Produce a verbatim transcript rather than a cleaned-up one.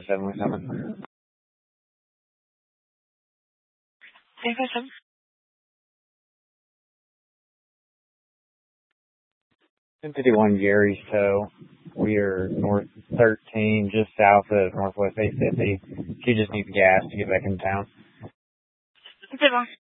seven seven. eight five seven. ten fifty-one Gary's Toe. We are north thirteen, just south of Northwest eight fifty. She just needs gas to get back in town. Okay, bye.